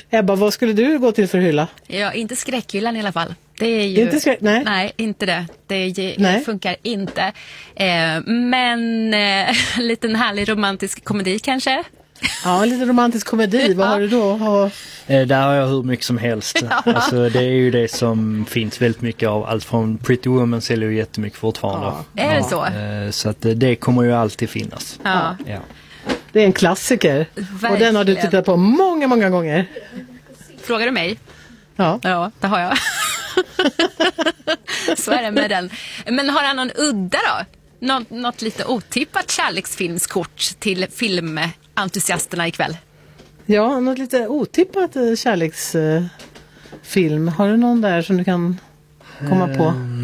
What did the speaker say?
Ebba, vad skulle du gå till för hylla? Ja, inte skräckhyllan i alla fall. Det är ju... Inte nej. Nej, inte det. Det funkar inte. Men en liten härlig romantisk komedi kanske? Ja, en liten romantisk komedi. Vad har du då? Där har jag hur mycket som helst. Alltså, det är ju det som finns väldigt mycket av. Allt från Pretty Woman säljer ju jättemycket fortfarande. Är det så? Så att det kommer ju alltid finnas. Ja. Det är en klassiker. Verkligen. Och den har du tittat på många, många gånger. Frågar du mig? Ja. Ja, det har jag. Så är det med den. Men har han någon udda då? Något lite otippat kärleksfilmskort till filmentusiasterna ikväll? Ja, något lite otippat kärleksfilm. Har du någon där som du kan komma på?